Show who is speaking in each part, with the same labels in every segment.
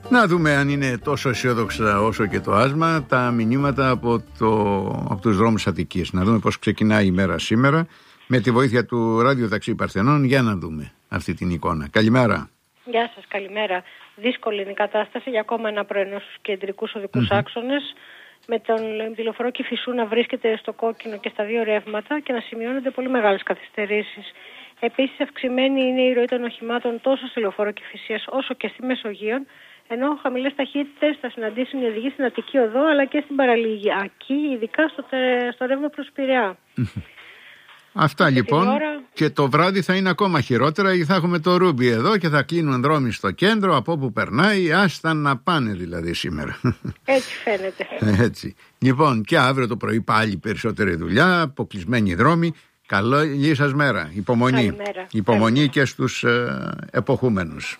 Speaker 1: Να δούμε αν είναι τόσο αισιόδοξα όσο και το άσμα τα μηνύματα από τους δρόμους Αττικής. Να δούμε πώς ξεκινάει η μέρα σήμερα με τη βοήθεια του ραδιοταξί Παρθενών. Για να δούμε αυτή την εικόνα. Καλημέρα.
Speaker 2: Γεια σας, καλημέρα. Δύσκολη είναι η κατάσταση για ακόμα ένα πρωινό στους κεντρικούς οδικούς άξονες, με τον διλοφορό Κηφισού να βρίσκεται στο κόκκινο και στα δύο ρεύματα και να σημειώνονται πολύ μεγάλες καθυστερήσεις. Επίσης, αυξημένη είναι η ροή των οχημάτων τόσο στη λεωφόρο Κηφισίας όσο και στη Μεσογείο, ενώ χαμηλές ταχύτητες θα συναντήσουν οι οδηγοί στην Αττική Οδό αλλά και στην Παραλιακή, ειδικά στο ρεύμα προς Πειραιά.
Speaker 1: Αυτά λοιπόν. Και το βράδυ θα είναι ακόμα χειρότερα, γιατί θα έχουμε το Ρούμπι εδώ και θα κλείνουν δρόμοι στο κέντρο από όπου περνάει. Άστα να πάνε δηλαδή σήμερα.
Speaker 2: Έτσι φαίνεται.
Speaker 1: Έτσι. Λοιπόν, και αύριο το πρωί πάλι περισσότερη δουλειά, αποκλεισμένοι δρόμοι. Καλή σας μέρα. Υπομονή.
Speaker 2: Καλημέρα.
Speaker 1: Υπομονή και στους εποχούμενους.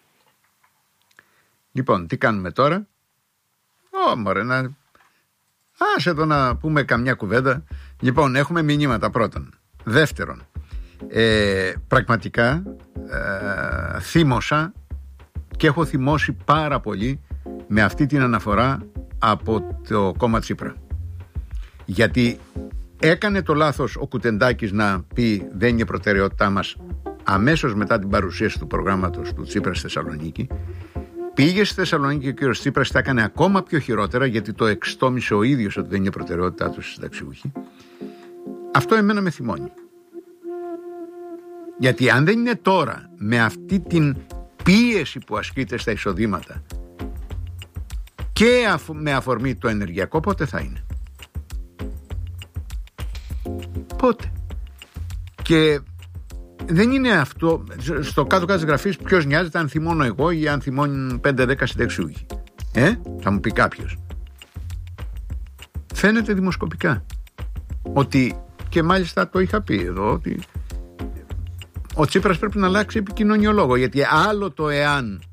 Speaker 1: Λοιπόν, τι κάνουμε τώρα? Άσε εδώ να πούμε καμιά κουβέντα. Λοιπόν, έχουμε μηνύματα πρώτον. Δεύτερον, πραγματικά θύμωσα και έχω θυμώσει πάρα πολύ με αυτή την αναφορά από το κόμμα Τσίπρα. Γιατί έκανε το λάθος ο Κουτεντάκης να πει δεν είναι προτεραιότητά μας αμέσως μετά την παρουσίαση του προγράμματος του Τσίπρα στη Θεσσαλονίκη. Πήγε στη Θεσσαλονίκη και ο κύριος Τσίπρας τα έκανε ακόμα πιο χειρότερα, γιατί το εξτόμησε ο ίδιος ότι δεν είναι προτεραιότητά του στις συνταξιούχοι. Αυτό εμένα με θυμώνει. Γιατί αν δεν είναι τώρα με αυτή την πίεση που ασκείται στα εισοδήματα και με αφορμή το ενεργειακό, πότε θα είναι? Πότε? Και δεν είναι αυτό στο κάτω-κάτω της γραφής. Ποιος νοιάζεται αν θυμώνω εγώ ή αν θυμώνουν 5-10 συνταξιούχοι? Θα μου πει κάποιος. Φαίνεται δημοσκοπικά ότι, και μάλιστα το είχα πει εδώ, ότι ο Τσίπρας πρέπει να αλλάξει επικοινωνιολόγο. Γιατί άλλο το εάν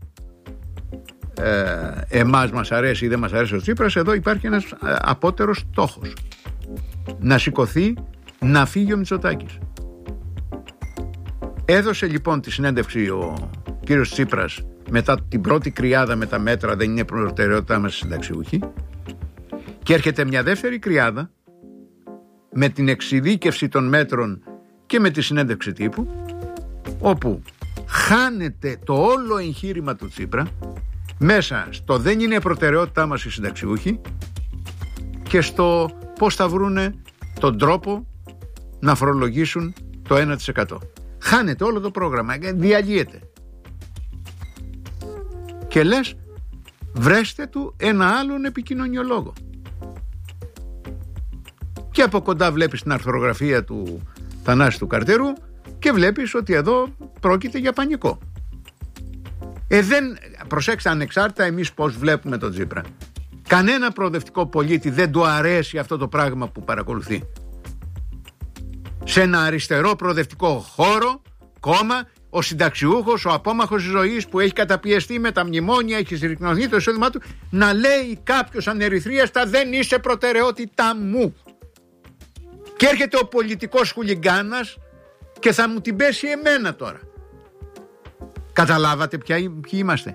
Speaker 1: εμάς μας αρέσει ή δεν μας αρέσει ο Τσίπρας, εδώ υπάρχει ένας απότερος στόχος. Να σηκωθεί, να φύγει ο Μητσοτάκης. Έδωσε λοιπόν τη συνέντευξη ο κύριος Τσίπρας μετά την πρώτη κρυάδα με τα μέτρα δεν είναι προτεραιότητά μας συνταξιούχοι, και έρχεται μια δεύτερη κρυάδα με την εξειδίκευση των μέτρων και με τη συνέντευξη τύπου, όπου χάνεται το όλο εγχείρημα του Τσίπρα μέσα στο δεν είναι προτεραιότητά μας οι συνταξιούχοι και στο πώς θα βρούνε τον τρόπο να φορολογήσουν το 1%. Χάνεται όλο το πρόγραμμα, διαλύεται. Και λες, βρέστε του ένα άλλον επικοινωνιολόγο. Και από κοντά βλέπεις την αρθρογραφία του Θανάση του Καρτερού και βλέπεις ότι εδώ πρόκειται για πανικό. Προσέξτε, ανεξάρτητα εμείς πώς βλέπουμε τον Τσίπρα, κανένα προοδευτικό πολίτη δεν του αρέσει αυτό το πράγμα που παρακολουθεί. Σε ένα αριστερό προοδευτικό κόμμα, ο συνταξιούχος, ο απόμαχος της ζωής που έχει καταπιεστεί με τα μνημόνια, έχει συρρυκνωθεί το εισόδημά του, να λέει κάποιος ανερυθρίαστα δεν είσαι προτεραιότητά μου. Και έρχεται ο πολιτικός χουλιγκάνας και θα μου την πέσει εμένα τώρα. Καταλάβατε ποιοι είμαστε?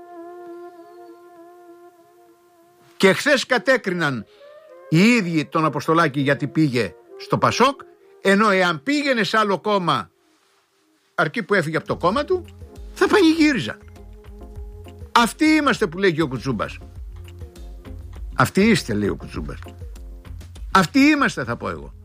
Speaker 1: Και χθες κατέκριναν οι ίδιοι τον Αποστολάκη γιατί πήγε στο Πασόκ, ενώ εάν πήγαινε σε άλλο κόμμα, αρκεί που έφυγε από το κόμμα του, θα πανηγύριζαν. Αυτοί είμαστε που λέει και ο Κουτσούμπας. Αυτοί είστε, λέει ο Κουτσούμπας. Αυτοί είμαστε, θα πω εγώ.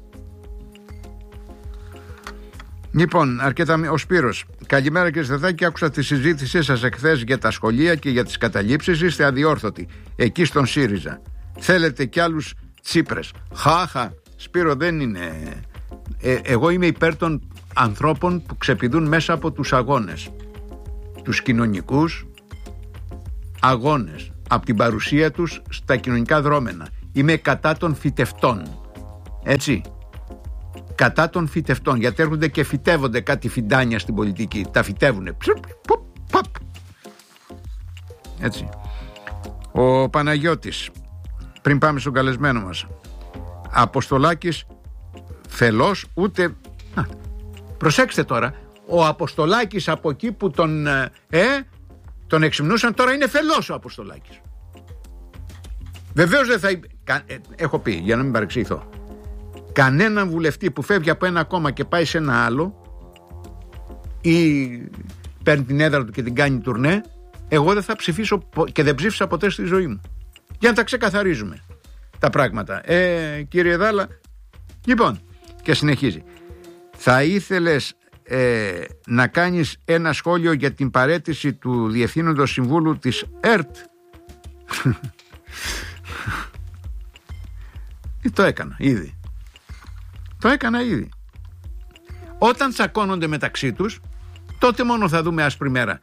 Speaker 1: Λοιπόν, αρκετά. Ο Σπύρος. Καλημέρα κύριε Σταθάκη, άκουσα τη συζήτησή σας εχθές για τα σχολεία και για τις καταλήψεις. Είστε αδιόρθωτοι εκεί στον ΣΥΡΙΖΑ. Θέλετε κι άλλους Τσίπρες? Χαχα. Σπύρο, δεν είναι. Εγώ είμαι υπέρ των ανθρώπων που ξεπηδούν μέσα από τους αγώνες, τους κοινωνικούς αγώνες, από την παρουσία τους στα κοινωνικά δρόμενα. Είμαι κατά των φυτευτών, έτσι, κατά των φυτευτών, γιατί έρχονται και φυτεύονται κάτι φιντάνια στην πολιτική, τα φυτεύουνε, έτσι. Ο Παναγιώτης, πριν πάμε στον καλεσμένο μας, Αποστολάκης φελός ούτε. Προσέξτε τώρα, ο Αποστολάκης από εκεί που τον τον εξυμνούσαν, τώρα είναι φελός ο Αποστολάκης. Βεβαίως δεν θα έχω πει, για να μην παρεξηγηθώ, κανέναν βουλευτή που φεύγει από ένα κόμμα και πάει σε ένα άλλο ή παίρνει την έδρα του και την κάνει τουρνέ, εγώ δεν θα ψηφίσω και δεν ψήφισα ποτέ στη ζωή μου. Για να τα ξεκαθαρίζουμε τα πράγματα. Κύριε Δάλα, λοιπόν, και συνεχίζει. Θα ήθελες να κάνεις ένα σχόλιο για την παραίτηση του Διευθύνοντος Συμβούλου της ΕΡΤ? Το έκανα ήδη. Όταν τσακώνονται μεταξύ τους, τότε μόνο θα δούμε άσπρη μέρα.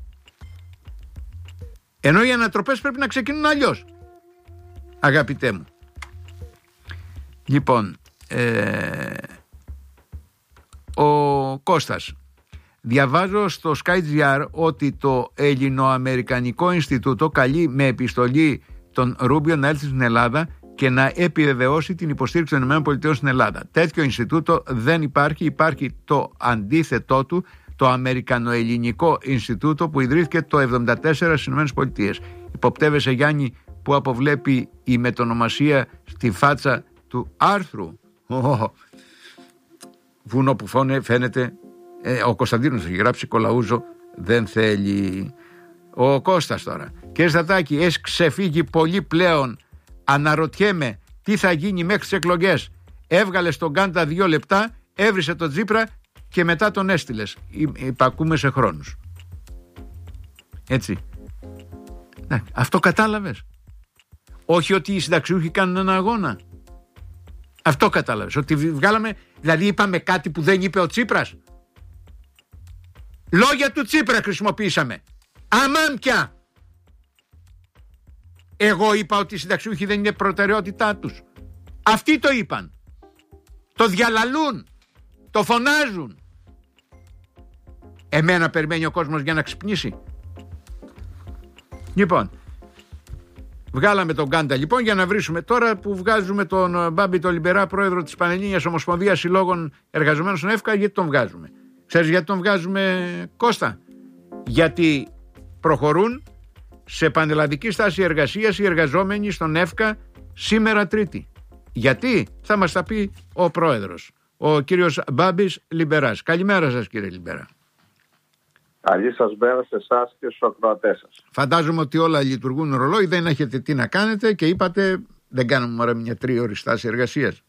Speaker 1: Ενώ οι ανατροπές πρέπει να ξεκινούν αλλιώς, αγαπητέ μου. Λοιπόν, ο Κώστας, διαβάζω στο SkyGR ότι το Ελληνοαμερικανικό Ινστιτούτο καλεί με επιστολή τον Ρούμπιο να έλθει στην Ελλάδα και να επιβεβαιώσει την υποστήριξη των ΗΠΑ στην Ελλάδα. Τέτοιο Ινστιτούτο δεν υπάρχει. Υπάρχει το αντίθετό του, το Αμερικανοελληνικό Ινστιτούτο που ιδρύθηκε το 1974 στις ΗΠΑ. Υποπτεύεσαι, Γιάννη, που αποβλέπει η μετονομασία στη φάτσα του άρθρου? Βουνό που φαίνεται. Ο Κωνσταντίνος έχει γράψει, Κολαούζο δεν θέλει. Ο Κώστας τώρα. Κύριε Στατάκη, έχει ξεφύγει πολύ πλέον. Αναρωτιέμαι τι θα γίνει μέχρι τις εκλογές. Έβγαλες τον Κάντα 2 λεπτά, έβρισε τον Τσίπρα και μετά τον έστειλες. Υπακούμε σε χρόνους. Έτσι. Αυτό κατάλαβες? Όχι ότι οι συνταξιούχοι κάνουν ένα αγώνα. Αυτό κατάλαβες? Ότι βγάλαμε, δηλαδή είπαμε κάτι που δεν είπε ο Τσίπρας. Λόγια του Τσίπρα χρησιμοποίησαμε. Αμάν πια. Εγώ είπα ότι οι συνταξιούχοι δεν είναι προτεραιότητά τους. Αυτοί το είπαν. Το διαλαλούν. Το φωνάζουν. Εμένα περιμένει ο κόσμος για να ξυπνήσει. Λοιπόν, βγάλαμε τον Κάντα λοιπόν για να βρίσουμε. Τώρα που βγάζουμε τον Μπάμπη τον Λιμπερά, πρόεδρο της Πανελλήνιας Ομοσπονδίας Συλλόγων Εργαζομένων στον ΕΦΚΑ, γιατί τον βγάζουμε? Ξέρεις γιατί τον βγάζουμε, Κώστα? Γιατί προχωρούν σε πανελλαδική στάση εργασίας οι εργαζόμενοι στον ΕΦΚΑ σήμερα Τρίτη. Γιατί? Θα μας τα πει ο πρόεδρος, ο κύριος Μπάμπης Λιμπεράς. Καλημέρα σας, κύριε Λιμπερά.
Speaker 3: Καλή σας μέρα σε εσάς και στους ακροατές σας.
Speaker 1: Φαντάζομαι ότι όλα λειτουργούν ρολόι, δεν έχετε τι να κάνετε και είπατε δεν κάνουμε μωρέ μια 3ωρη στάση εργασίας.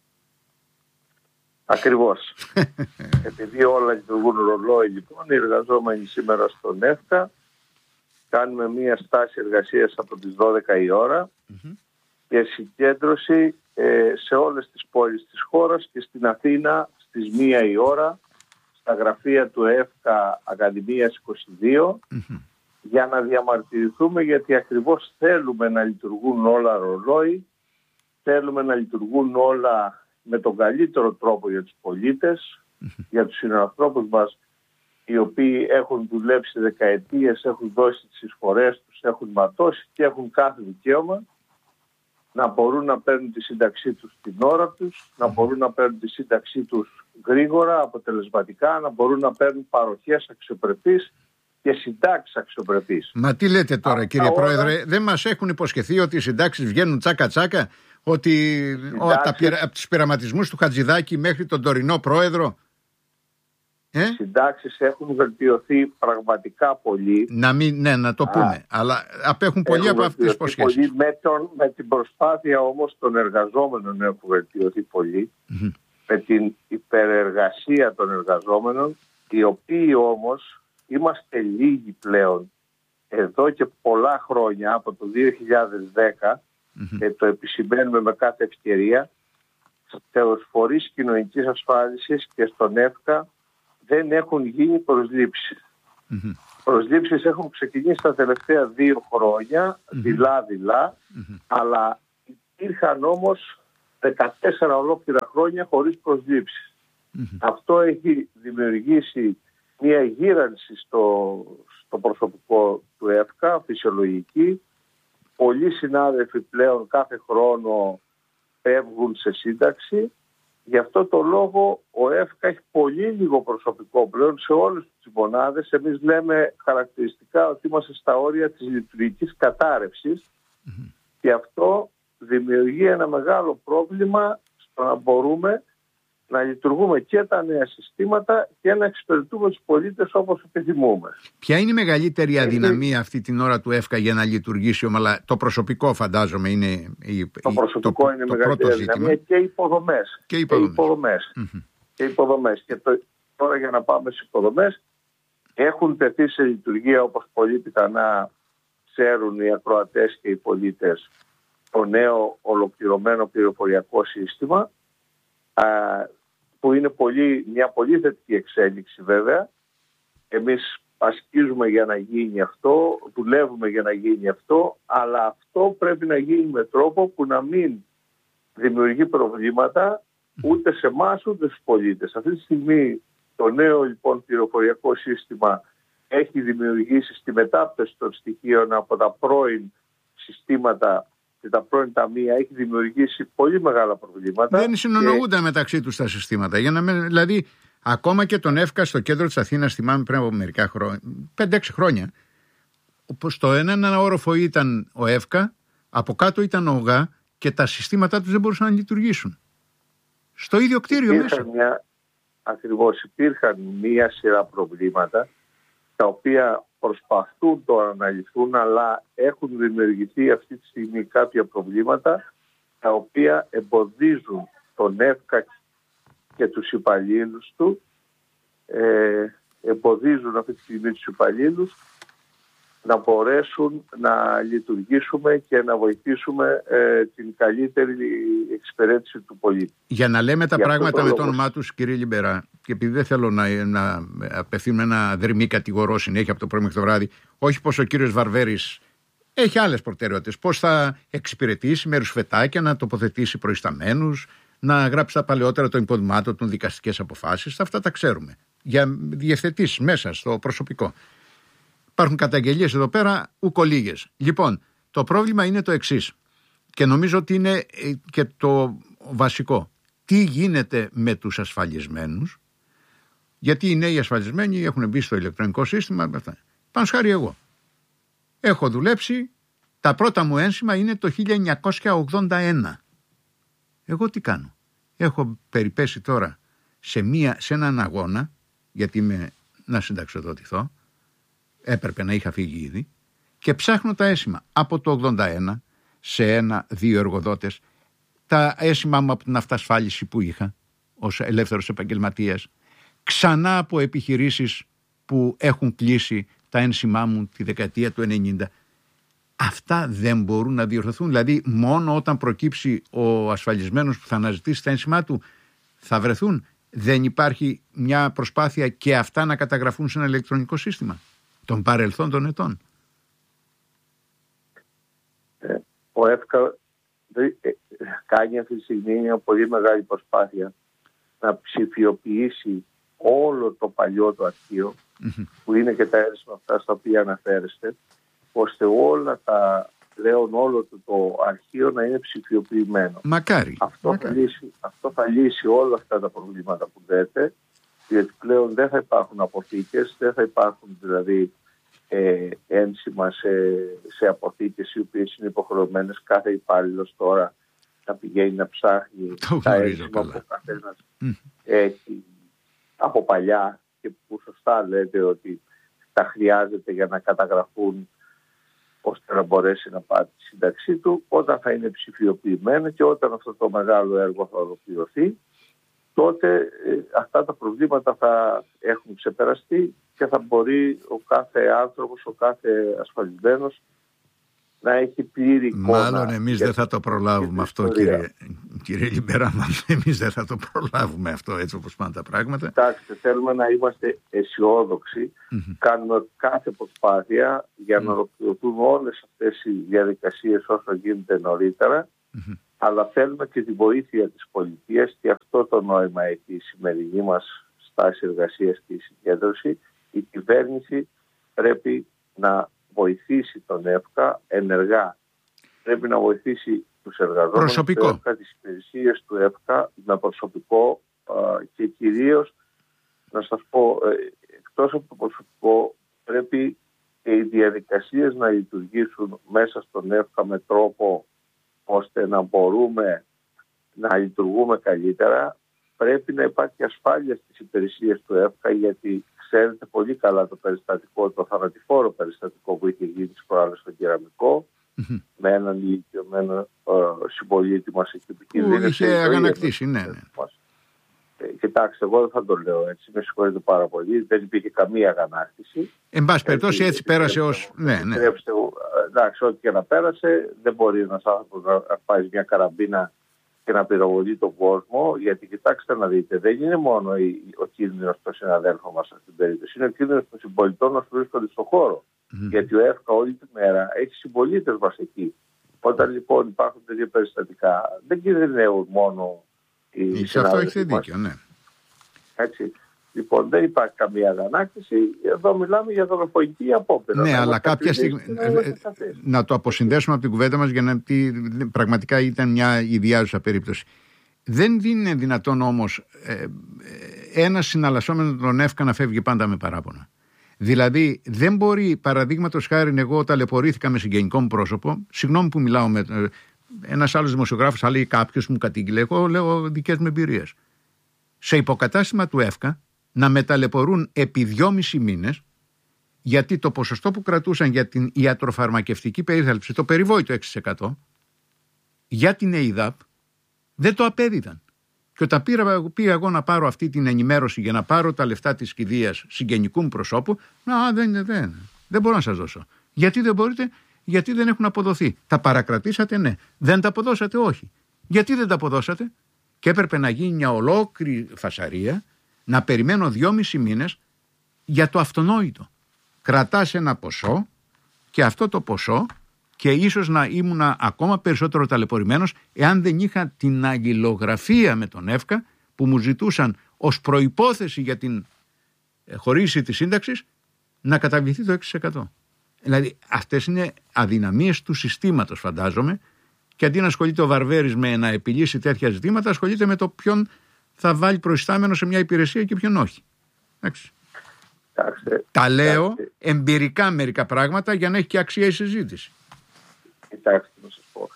Speaker 3: Ακριβώς. Επειδή όλα λειτουργούν ρολόι, λοιπόν, οι εργαζόμενοι σήμερα στον ΕΦΚΑ κάνουμε μια στάση εργασίας από τις 12 η ώρα και συγκέντρωση σε όλες τις πόλεις της χώρας και στην Αθήνα στις 1 η ώρα στα γραφεία του ΕΦΚΑ Ακαδημίας 22 για να διαμαρτυρηθούμε, γιατί ακριβώς θέλουμε να λειτουργούν όλα ρολόι, θέλουμε να λειτουργούν όλα με τον καλύτερο τρόπο για τους πολίτες, για τους συνανθρώπους μας οι οποίοι έχουν δουλέψει δεκαετίες, έχουν δώσει τις εισφορές τους, έχουν ματώσει και έχουν κάθε δικαίωμα να μπορούν να παίρνουν τη σύνταξή τους την ώρα τους, να μπορούν να παίρνουν τη σύνταξή τους γρήγορα, αποτελεσματικά, να μπορούν να παίρνουν παροχές αξιοπρεπείς και συντάξεις αξιοπρεπείς.
Speaker 1: Μα τι λέτε τώρα, κύριε Πρόεδρε, δεν μας έχουν υποσχεθεί ότι οι συντάξεις βγαίνουν τσάκα-τσάκα, ότι από τους πειραματισμούς του Χατζηδάκη μέχρι τον τωρινό πρόεδρο?
Speaker 3: Οι συντάξεις έχουν βελτιωθεί πραγματικά πολύ.
Speaker 1: Να το πούμε, αλλά απέχουν πολύ από αυτές τις υποσχέσεις.
Speaker 3: Με την προσπάθεια όμως των εργαζόμενων έχουν βελτιωθεί πολύ, με την υπερεργασία των εργαζόμενων, οι οποίοι όμως είμαστε λίγοι πλέον εδώ και πολλά χρόνια, από το 2010, το επισημαίνουμε με κάθε ευκαιρία, στους φορείς κοινωνικής ασφάλισης και στον ΕΦΚΑ δεν έχουν γίνει προσλήψεις. Προσλήψεις έχουν ξεκινήσει τα τελευταία 2 χρόνια, δειλά-δειλά, αλλά υπήρχαν όμως 14 ολόκληρα χρόνια χωρίς προσλήψεις. Αυτό έχει δημιουργήσει μια γύρανση στο προσωπικό του ΕΦΚΑ, φυσιολογική. Πολλοί συνάδελφοι πλέον κάθε χρόνο φεύγουν σε σύνταξη Γι' αυτό το λόγο ο ΕΦΚΑ έχει πολύ λίγο προσωπικό πλέον σε όλες τις μονάδες. Εμείς λέμε χαρακτηριστικά ότι είμαστε στα όρια της λειτουργικής κατάρρευσης και αυτό δημιουργεί ένα μεγάλο πρόβλημα στο να μπορούμε να λειτουργούμε και τα νέα συστήματα και να εξυπηρετούμε τους πολίτες όπως επιθυμούμε.
Speaker 1: Ποια είναι η μεγαλύτερη αδυναμία αυτή την ώρα του ΕΦΚΑ για να λειτουργήσει ομαλά? Το προσωπικό, φαντάζομαι, είναι
Speaker 3: το προσωπικό είναι η μεγαλύτερη αδυναμία και οι υποδομές. Και υποδομές. Και τώρα για να πάμε στις υποδομές, έχουν τεθεί σε λειτουργία, όπως πολύ πιθανά ξέρουν οι ακροατές και οι πολίτες, το νέο ολοκληρωμένο πληροφοριακό σύστημα, που είναι μια πολύ θετική εξέλιξη βέβαια. Εμείς ασκίζουμε για να γίνει αυτό, δουλεύουμε για να γίνει αυτό, αλλά αυτό πρέπει να γίνει με τρόπο που να μην δημιουργεί προβλήματα ούτε σε εμάς ούτε στους πολίτες. Αυτή τη στιγμή το νέο λοιπόν πληροφοριακό σύστημα έχει δημιουργήσει στη μετάπτωση των στοιχείων από τα πρώην συστήματα και τα πρώην ταμεία, έχει δημιουργήσει πολύ μεγάλα προβλήματα.
Speaker 1: Δεν συνονοούνται μεταξύ τους τα συστήματα. Δηλαδή, ακόμα και τον ΕΦΚΑ στο κέντρο της Αθήνας, θυμάμαι πριν από μερικά χρόνια, 5-6 χρόνια, στο ένα όροφο ήταν ο ΕΦΚΑ, από κάτω ήταν ο ΟΓΑ και τα συστήματά τους δεν μπορούσαν να λειτουργήσουν. Στο ίδιο κτίριο μέσα.
Speaker 3: Ακριβώς, υπήρχαν μία σειρά προβλήματα τα οποία προσπαθούν τώρα να λυθούν, αλλά έχουν δημιουργηθεί αυτή τη στιγμή κάποια προβλήματα τα οποία εμποδίζουν τον ΕΦΚΑ και τους υπαλλήλους του, εμποδίζουν αυτή τη στιγμή τους υπαλλήλους να μπορέσουν να λειτουργήσουμε και να βοηθήσουμε την καλύτερη εξυπηρέτηση του πολίτη.
Speaker 1: Για να λέμε τα πράγματα με το όνομά τους, κύριε Λιμπερά, και επειδή δεν θέλω να απευθύνουμε ένα δρυμή κατηγορό συνέχεια από το πρωί μέχρι το βράδυ, όχι πως ο κύριος Βαρβέρης έχει άλλες προτεραιότητες, πως θα εξυπηρετήσει με ρουσφετάκια, να τοποθετήσει προϊσταμένους, να γράψει τα παλαιότερα των υποδημάτων των δικαστικές αποφάσεις, αυτά τα ξέρουμε. Για διευθετήσεις μέσα στο προσωπικό. Υπάρχουν καταγγελίες εδώ πέρα, ουκολίγες. Λοιπόν, το πρόβλημα είναι το εξής και νομίζω ότι είναι και το βασικό. Τι γίνεται με τους ασφαλισμένους, γιατί οι νέοι ασφαλισμένοι έχουν μπει στο ηλεκτρονικό σύστημα. Πάνω σχάρι εγώ. Έχω δουλέψει, τα πρώτα μου ένσημα είναι το 1981. Εγώ τι κάνω? Έχω περιπέσει τώρα σε έναν αγώνα, γιατί είμαι να συνταξιοδοτηθώ, έπρεπε να είχα φύγει ήδη, και ψάχνω τα έσημα από το 81 σε 1-2 εργοδότες, τα έσημα μου από την αυτασφάλιση που είχα ως ελεύθερος επαγγελματίας, ξανά από επιχειρήσεις που έχουν κλείσει τα ένσημά μου τη δεκαετία του 90. Αυτά δεν μπορούν να διορθωθούν. Δηλαδή μόνο όταν προκύψει ο ασφαλισμένος που θα αναζητήσει τα ένσημά του θα βρεθούν. Δεν υπάρχει μια προσπάθεια και αυτά να καταγραφούν σε ένα ηλεκτρονικό σύστημα των παρελθόντων ετών?
Speaker 3: Ο ΕΦΚΑ κάνει αυτή τη στιγμή μια πολύ μεγάλη προσπάθεια να ψηφιοποιήσει όλο το παλιό το αρχείο, που είναι και τα ένσημα αυτά στα οποία αναφέρεστε, ώστε όλο το αρχείο να είναι ψηφιοποιημένο.
Speaker 1: Μακάρι.
Speaker 3: Αυτό θα λύσει όλα αυτά τα προβλήματα που λέτε, γιατί πλέον δεν θα υπάρχουν αποθήκες, δεν θα υπάρχουν δηλαδή ένσημα σε αποθήκες οι οποίες είναι υποχρεωμένες κάθε υπάλληλος τώρα να πηγαίνει να ψάχνει τα ένσημα που ο καθένας έχει από παλιά και που σωστά λέτε ότι τα χρειάζεται για να καταγραφούν ώστε να μπορέσει να πάρει τη σύνταξή του. Όταν θα είναι ψηφιοποιημένο και όταν αυτό το μεγάλο έργο θα ολοκληρωθεί, τότε αυτά τα προβλήματα θα έχουν ξεπεραστεί και θα μπορεί ο κάθε άνθρωπος, ο κάθε ασφαλισμένος να έχει πλήρη εικόνα.
Speaker 1: Μάλλον εμείς δεν θα το προλάβουμε αυτό, κύριε Λιμπερά, εμείς δεν θα το προλάβουμε αυτό έτσι όπως πάνε τα πράγματα.
Speaker 3: Κοιτάξτε, θέλουμε να είμαστε αισιόδοξοι, κάνουμε κάθε προσπάθεια για να ολοκληρωθούν όλες αυτές οι διαδικασίες όσο γίνεται νωρίτερα, αλλά θέλουμε και τη βοήθεια της πολιτείας και αυτό το νόημα έχει η σημερινή μας στάση εργασίας και η συγκέντρωση. Η κυβέρνηση πρέπει να βοηθήσει τον ΕΦΚΑ ενεργά. Πρέπει να βοηθήσει τους εργαζόμενους του ΕΦΚΑ, τις υπηρεσίες του ΕΦΚΑ με προσωπικό και κυρίως, να σας πω, εκτός από το προσωπικό, πρέπει και οι διαδικασίες να λειτουργήσουν μέσα στον ΕΦΚΑ με τρόπο ώστε να μπορούμε να λειτουργούμε καλύτερα. Πρέπει να υπάρχει ασφάλεια στις υπηρεσίες του ΕΦΚΑ, γιατί ξέρετε πολύ καλά το περιστατικό, το θανατηφόρο περιστατικό που είχε γίνει τις προάλλες στο Κεραμικό, με έναν ηλικιωμένο συμπολίτη μας εκεί που
Speaker 1: είχε αγανακτήσει, ναι.
Speaker 3: Κοιτάξτε, εγώ δεν θα το λέω έτσι, με συγχωρείτε πάρα πολύ, δεν υπήρχε καμία αγανάκτηση.
Speaker 1: Εν πάση περιπτώσει έτσι πέρασε ως... Ναι.
Speaker 3: Εντάξει, ό,τι και να πέρασε, δεν μπορεί ένας άνθρωπος να πάει μια καραμπίνα και να πυροβολεί τον κόσμο, γιατί κοιτάξτε να δείτε, δεν είναι μόνο ο κίνδυνος των συναδέλφων μας σε αυτήν την περίπτωση, είναι ο κίνδυνος των συμπολιτών μας που βρίσκονται στον χώρο. Γιατί ο ΕΦΚΑ όλη τη μέρα έχει συμπολίτες μας εκεί. Όταν λοιπόν υπάρχουν τέτοια περιστατικά, δεν κινδυνεύουν μόνο οι
Speaker 1: σε αυτό έχετε δίκιο, ναι.
Speaker 3: Έτσι. Λοιπόν, δεν υπάρχει καμία αγανάκτηση. Εδώ μιλάμε για δολοφονική απόπειρα.
Speaker 1: Ναι, αλλά κάποια στιγμή. Να το αποσυνδέσουμε από την κουβέντα μας, γιατί πραγματικά ήταν μια ιδιάζουσα περίπτωση. Δεν είναι δυνατόν όμως ένας συναλλασσόμενος τον ΕΦΚΑ να φεύγει πάντα με παράπονα. Δηλαδή, δεν μπορεί, παραδείγματος χάρη, εγώ ταλαιπωρήθηκα με συγγενικό μου πρόσωπο. Συγγνώμη που μιλάω με. Ένας άλλος δημοσιογράφος, αλλά κάποιος μου κατήγγειλε. Εγώ λέω δικές μου εμπειρίες. Σε υποκατάστημα του ΕΦΚΑ να με ταλαιπωρούν επί 2,5 μήνες, γιατί το ποσοστό που κρατούσαν για την ιατροφαρμακευτική περίθαλψη, το περιβόητο 6%, για την ΕΙΔΑΠ, δεν το απέδιδαν. Και όταν πήγα εγώ να πάρω αυτή την ενημέρωση για να πάρω τα λεφτά της κηδείας συγγενικού μου προσώπου, δεν μπορώ να σας δώσω. Γιατί δεν μπορείτε? Γιατί δεν έχουν αποδοθεί. Τα παρακρατήσατε? Ναι. Δεν τα αποδώσατε? Όχι. Γιατί δεν τα αποδώσατε? Και έπρεπε να γίνει μια ολόκληρη φασαρία, να περιμένω 2,5 μήνες για το αυτονόητο. Κρατάς ένα ποσό και αυτό το ποσό, και ίσως να ήμουν ακόμα περισσότερο ταλαιπωρημένος εάν δεν είχα την αλληλογραφία με τον ΕΦΚΑ που μου ζητούσαν ως προϋπόθεση για την χορήγηση της σύνταξης να καταβληθεί το 6%. Δηλαδή αυτές είναι αδυναμίες του συστήματος, φαντάζομαι, και αντί να ασχολείται ο Βαρβέρης με να επιλύσει τέτοια ζητήματα, ασχολείται με το ποιον θα βάλει προϊστάμενο σε μια υπηρεσία και ποιον όχι. Εντάξει. Τα λέω εμπειρικά μερικά πράγματα για να έχει και αξία η συζήτηση.
Speaker 3: Κοιτάξτε, να σας πω.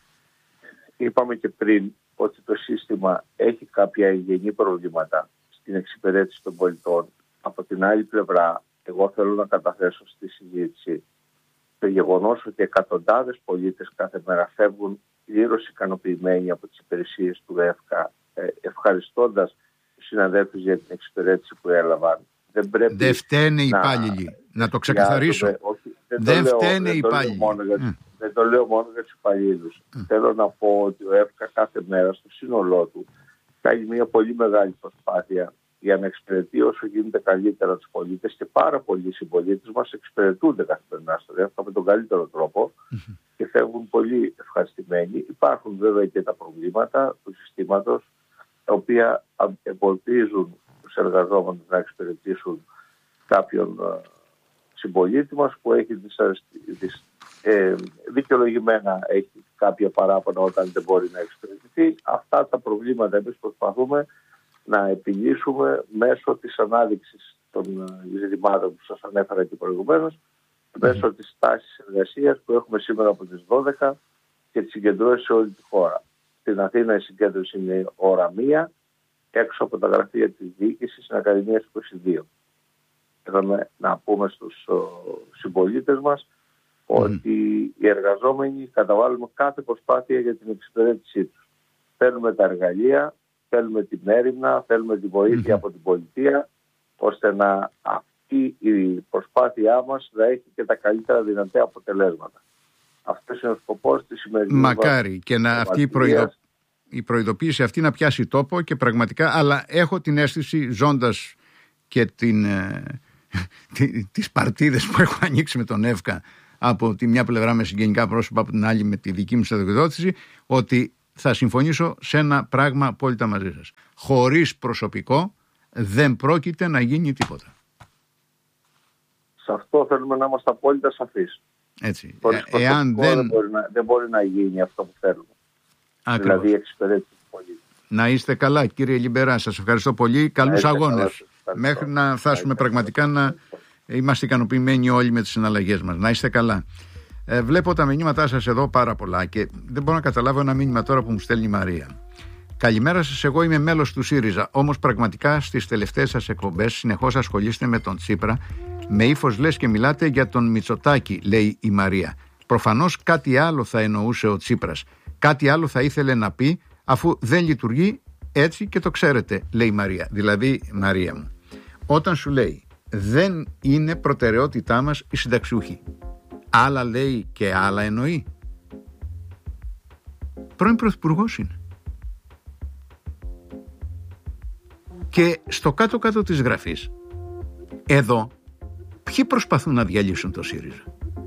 Speaker 3: Είπαμε και πριν ότι το σύστημα έχει κάποια εγγενή προβλήματα στην εξυπηρέτηση των πολιτών. Από την άλλη πλευρά, εγώ θέλω να καταθέσω στη συζήτηση το γεγονός ότι εκατοντάδες πολίτες κάθε μέρα φεύγουν πλήρως ικανοποιημένοι από τις υπηρεσίες του ΕΦΚΑ, ευχαριστώντας τους συναδέλφους για την εξυπηρέτηση που έλαβαν.
Speaker 1: Δεν φταίνε οι υπάλληλοι. Να το ξεκαθαρίσω. Δεν φταίνε οι υπάλληλοι.
Speaker 3: Δεν το λέω μόνο για τους υπαλλήλους. Θέλω να πω ότι ο ΕΦΚΑ κάθε μέρα στο σύνολό του κάνει μια πολύ μεγάλη προσπάθεια για να εξυπηρετεί όσο γίνεται καλύτερα τους πολίτες, και πάρα πολλοί συμπολίτες μας εξυπηρετούνται καθημερινά στο ΕΦΚΑ με τον καλύτερο τρόπο και φεύγουν πολύ ευχαριστημένοι. Υπάρχουν βέβαια και τα προβλήματα του συστήματος, τα οποία εμποδίζουν τους εργαζόμενους να εξυπηρετήσουν κάποιον συμπολίτη μας που έχει δικαιολογημένα έχει κάποια παράπονα όταν δεν μπορεί να εξυπηρετηθεί. Αυτά τα προβλήματα εμείς προσπαθούμε να επιλύσουμε μέσω της ανάδειξης των ζητημάτων που σας ανέφερα και προηγουμένως, μέσω της τάσης εργασίας που έχουμε σήμερα από τις 12 και τις συγκεντρώσεις σε όλη τη χώρα. Στην Αθήνα η συγκέντρωση είναι ώρα 1, έξω από τα γραφεία της διοίκησης στην Ακαδημία 22. Θέλουμε να πούμε στους συμπολίτες μας ότι οι εργαζόμενοι καταβάλουμε κάθε προσπάθεια για την εξυπηρέτησή τους. Θέλουμε τα εργαλεία, θέλουμε την έρευνα, θέλουμε τη βοήθεια από την πολιτεία, ώστε να αυτή η προσπάθειά μας να έχει και τα καλύτερα δυνατά αποτελέσματα. Αυτός είναι ο σκοπός της σημερινής.
Speaker 1: Μακάρι και να αυτή η προειδοποίηση αυτή να πιάσει τόπο και πραγματικά, αλλά έχω την αίσθηση, ζώντας και τις παρτίδες που έχω ανοίξει με τον ΕΦΚΑ από τη μια πλευρά με συγγενικά πρόσωπα, από την άλλη με τη δική μου στρατιοδότηση, ότι θα συμφωνήσω σε ένα πράγμα απόλυτα μαζί σας. Χωρίς προσωπικό δεν πρόκειται να γίνει τίποτα.
Speaker 3: Σε αυτό θέλουμε να είμαστε απόλυτα σαφείς.
Speaker 1: Έτσι.
Speaker 3: Εάν δεν μπορεί να γίνει αυτό που θέλουμε.
Speaker 1: Ακριβώς.
Speaker 3: Δηλαδή η εξυπηρέτηση του πολίτη.
Speaker 1: Να είστε καλά, κύριε Λιμπερά. Σας ευχαριστώ πολύ. Καλούς αγώνες. Μέχρι να φτάσουμε πραγματικά να είμαστε ικανοποιημένοι όλοι με τις συναλλαγές μας. Να είστε καλά. Βλέπω τα μηνύματά σας εδώ πάρα πολλά και δεν μπορώ να καταλάβω ένα μήνυμα τώρα που μου στέλνει η Μαρία. Καλημέρα σας, εγώ είμαι μέλος του ΣΥΡΙΖΑ. Όμως πραγματικά στις τελευταίες σας εκπομπές συνεχώς ασχολείστε με τον Τσίπρα. Με ύφος λες και μιλάτε για τον Μητσοτάκη, λέει η Μαρία. Προφανώς κάτι άλλο θα εννοούσε ο Τσίπρας. Κάτι άλλο θα ήθελε να πει, αφού δεν λειτουργεί έτσι και το ξέρετε, λέει η Μαρία. Δηλαδή, Μαρία μου, όταν σου λέει δεν είναι προτεραιότητά μας οι συνταξιούχοι, άλλα λέει και άλλα εννοεί. Πρώην πρωθυπουργός είναι. Και στο κάτω-κάτω της γραφής, εδώ, ποιοι προσπαθούν να διαλύσουν το ΣΥΡΙΖΑ?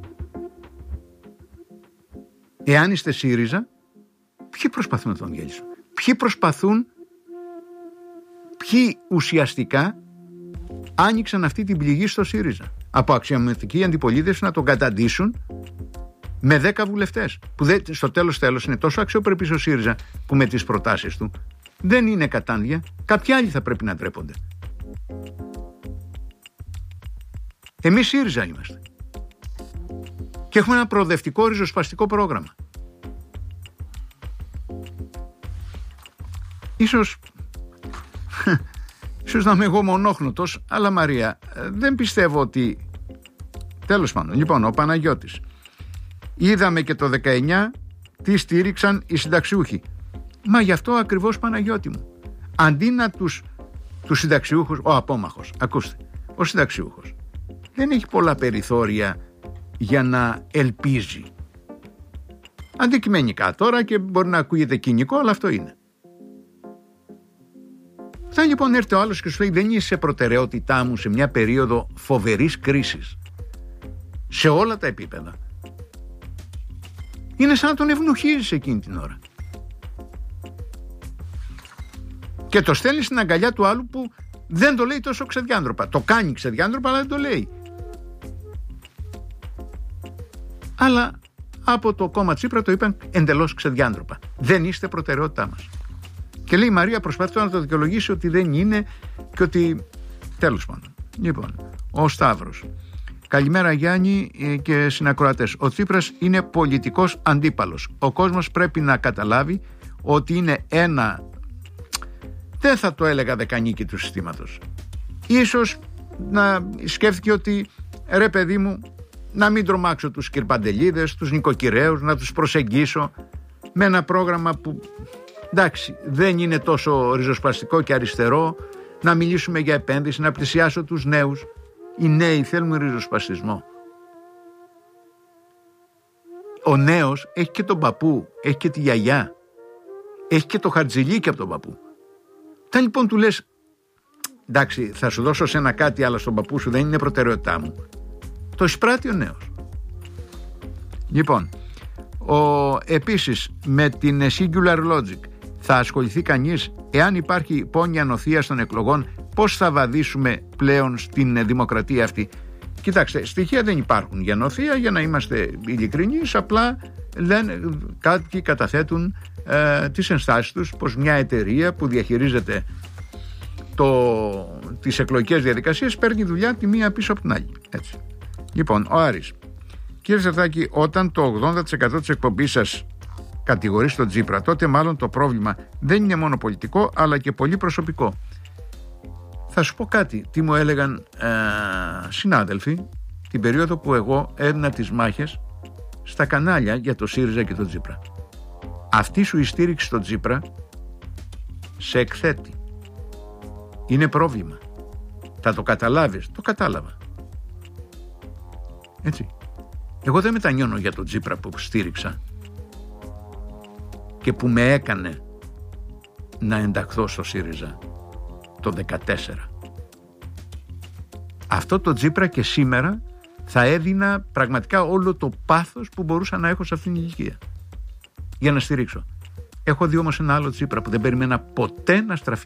Speaker 1: Εάν είστε ΣΥΡΙΖΑ, ποιοι προσπαθούν να τον διαλύσουν? Ποιοι ουσιαστικά άνοιξαν αυτή την πληγή στο ΣΥΡΙΖΑ? Από αξιωματική αντιπολίτευση να τον καταντήσουν με 10 βουλευτές. Που στο τέλος είναι τόσο αξιοπρεπής ο ΣΥΡΙΖΑ που με τις προτάσεις του δεν είναι κατάντια. Κάποιοι άλλοι θα πρέπει να ντρέπονται. Εμείς ΣΥΡΙΖΑ είμαστε. Και έχουμε ένα προοδευτικό ριζοσπαστικό πρόγραμμα. Ίσως να είμαι εγώ μονόχνοτος, αλλά Μαρία, δεν πιστεύω ότι... Τέλος πάντων, λοιπόν, ο Παναγιώτης. Είδαμε και το 19 τι στήριξαν οι συνταξιούχοι. Μα γι' αυτό ακριβώς, Παναγιώτη μου. Αντί να τους συνταξιούχους, ο απόμαχος, ακούστε, ο συνταξιούχος δεν έχει πολλά περιθώρια για να ελπίζει. Αντικειμενικά τώρα, και μπορεί να ακούγεται κοινικό, αλλά αυτό είναι. Θα λοιπόν έρθει ο άλλος και σου λέει δεν είσαι προτεραιότητά μου σε μια περίοδο φοβερής κρίσης σε όλα τα επίπεδα. Είναι σαν να τον ευνοχίζεις εκείνη την ώρα. Και το στέλνει στην αγκαλιά του άλλου που δεν το λέει τόσο ξεδιάντροπα. Το κάνει ξεδιάντροπα, αλλά δεν το λέει. Αλλά από το κόμμα Τσίπρα το είπαν εντελώς ξεδιάντροπα. Δεν είστε προτεραιότητά μας. Και λέει η Μαρία, προσπαθεί να το δικαιολογήσει ότι δεν είναι και ότι... Τέλος πάντων. Λοιπόν, ο Σταύρος. Καλημέρα Γιάννη και συνακροατές. Ο Τσίπρας είναι πολιτικός αντίπαλος. Ο κόσμος πρέπει να καταλάβει ότι είναι ένα... Δεν θα το έλεγα δεκανίκη του συστήματος. Ίσως να σκέφτηκε ότι ρε παιδί μου, να μην τρομάξω τους κυρπαντελίδες, τους νοικοκυρέους, να τους προσεγγίσω με ένα πρόγραμμα που εντάξει δεν είναι τόσο ριζοσπαστικό και αριστερό, να μιλήσουμε για επένδυση, να πλησιάσω τους νέους. Οι νέοι θέλουν ριζοσπαστισμό. Ο νέος έχει και τον παππού, έχει και τη γιαγιά, έχει και το χαρτζηλίκι από τον παππού. Τα λοιπόν του λες εντάξει θα σου δώσω σε ένα κάτι, αλλά στον παππού σου δεν είναι προτεραιότητά μου. Το εισπράττει ο νέος. Λοιπόν, επίσης με την Singular Logic θα ασχοληθεί κανείς? Εάν υπάρχει υπόνοια νοθείας των εκλογών, πώς θα βαδίσουμε πλέον στην δημοκρατία αυτή? Κοιτάξτε, στοιχεία δεν υπάρχουν για νοθεία, για να είμαστε ειλικρινείς, απλά κάποιοι καταθέτουν τις ενστάσεις τους πως μια εταιρεία που διαχειρίζεται τις εκλογικές διαδικασίες παίρνει δουλειά τη μία πίσω από την άλλη. Έτσι. Λοιπόν, ο Άρης. Κύριε Σερτάκη, όταν το 80% της εκπομπής σας κατηγορεί στον Τσίπρα, τότε μάλλον το πρόβλημα δεν είναι μόνο πολιτικό, αλλά και πολύ προσωπικό. Θα σου πω κάτι, τι μου έλεγαν συνάδελφοι την περίοδο που εγώ έδινα τις μάχες στα κανάλια για το ΣΥΡΙΖΑ και τον Τσίπρα. Αυτή σου η στήριξη στον Τσίπρα σε εκθέτει. Είναι πρόβλημα. Θα το καταλάβεις. Το κατάλαβα. Έτσι. Εγώ δεν μετανιώνω για τον Τσίπρα που στήριξα και που με έκανε να ενταχθώ στο ΣΥΡΙΖΑ το 2014. Αυτό το Τσίπρα και σήμερα θα έδινα πραγματικά όλο το πάθος που μπορούσα να έχω σε αυτήν την ηλικία για να στηρίξω. Έχω δει όμως ένα άλλο Τσίπρα που δεν περιμένα ποτέ να στραφεί